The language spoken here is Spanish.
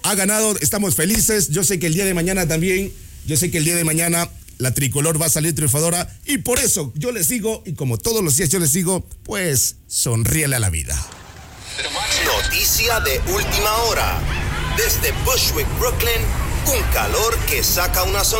ha ganado, estamos felices. Yo sé que el día de mañana también, la tricolor va a salir triunfadora y por eso yo les digo, y como todos los días yo les digo, pues sonríele a la vida. Noticia de última hora. Desde Bushwick, Brooklyn, un calor que saca una sonrisa.